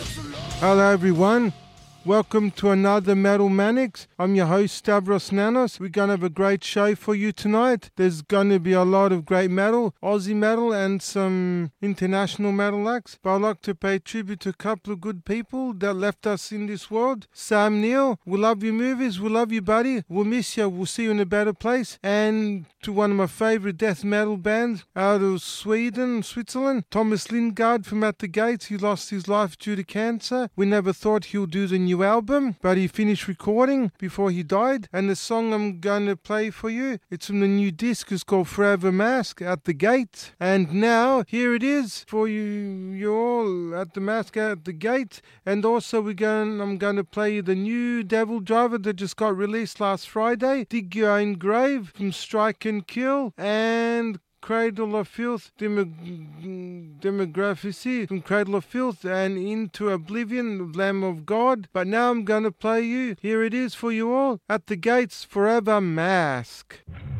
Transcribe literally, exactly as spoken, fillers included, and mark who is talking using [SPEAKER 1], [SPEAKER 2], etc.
[SPEAKER 1] Hello everyone, welcome to another Metal Manics. I'm your host Stavros Nanos. We're going to have a great show for you tonight. There's going to be a lot of great metal, Aussie metal and some international metal acts. But I'd like to pay tribute to a couple of good people that left us in this world. Sam Neill, we love your movies, we love you buddy, we'll miss you, we'll see you in a better place. And to one of my favourite death metal bands out of Sweden, Switzerland, Thomas Lindgard from At the Gates. He lost his life due to cancer. We never thought he'll do the new album, but he finished recording before he died. And the song I'm going to play for you, it's from the new disc, it's called Forever Mask, At the Gate. And now, here it is for you, you all at the Mask at the Gate. And also we're going, I'm going to play you the new Devil Driver that just got released last Friday, Dig Your Own Grave from Strike and Kill, and Cradle of Filth, Demo- Demography from Cradle of Filth, and Into Oblivion, Lamb of God. But now I'm going to play you, here it is for you all, At the Gates, Forever Mask.